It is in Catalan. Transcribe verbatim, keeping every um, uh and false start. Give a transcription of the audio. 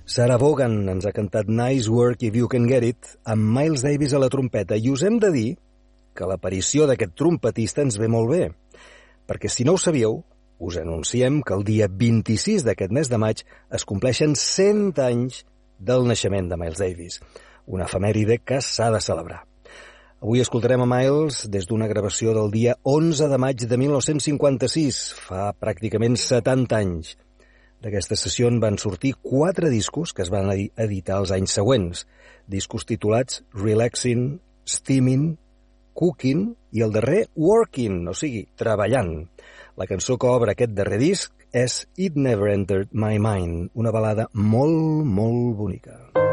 Sarah Vaughan ens ha cantat Nice Work If You Can Get It amb Miles Davis a la trompeta, i us hem de dir que l'aparició d'aquest trompetista ens ve molt bé, perquè si no ho sabíeu, us anunciem que el dia vint-i-sis d'aquest mes de maig es compleixen cent anys del naixement de Miles Davis, una efemèride que s'ha de celebrar. Avui escoltarem a Miles des d'una gravació del dia onze de maig de mil nou-cents cinquanta-sis, fa pràcticament setanta anys. D'aquesta sessió en van sortir quatre discos que es van editar els anys següents, discos titulats Relaxing, Steaming, Cooking i el darrer Working, o sigui, treballant. La cançó que obre aquest darrer disc és It Never Entered My Mind, una balada molt, molt bonica.